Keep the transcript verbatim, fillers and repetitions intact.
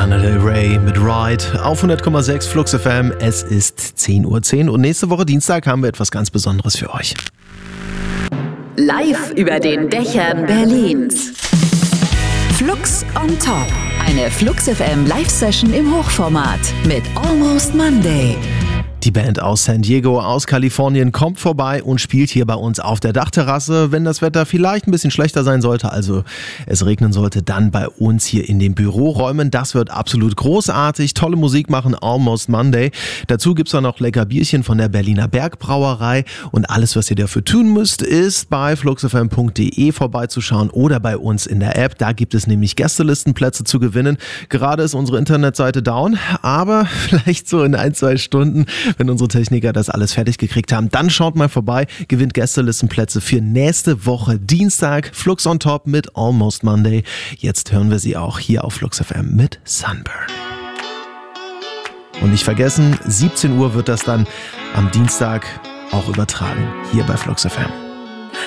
Lana Del Rey mit Ride auf hundert Komma sechs Flux F M. Es ist zehn Uhr zehn und nächste Woche Dienstag haben wir etwas ganz Besonderes für euch. Live über den Dächern Berlins. Flux on Top. Eine Flux F M Live-Session im Hochformat mit Almost Monday. Die Band aus San Diego, aus Kalifornien, kommt vorbei und spielt hier bei uns auf der Dachterrasse. Wenn das Wetter vielleicht ein bisschen schlechter sein sollte, also es regnen sollte, dann bei uns hier in den Büroräumen. Das wird absolut großartig. Tolle Musik machen, Almost Monday. Dazu gibt's dann noch lecker Bierchen von der Berliner Bergbrauerei. Und alles, was ihr dafür tun müsst, ist bei fluxfm punkt de vorbeizuschauen oder bei uns in der App. Da gibt es nämlich Gästelistenplätze zu gewinnen. Gerade ist unsere Internetseite down, aber vielleicht so in ein, zwei Stunden, wenn unsere Techniker das alles fertig gekriegt haben, dann schaut mal vorbei, gewinnt Gästelistenplätze für nächste Woche Dienstag. Flux on Top mit Almost Monday. Jetzt hören wir sie auch hier auf Flux F M mit Sunburn. Und nicht vergessen, siebzehn Uhr wird das dann am Dienstag auch übertragen, hier bei Flux F M.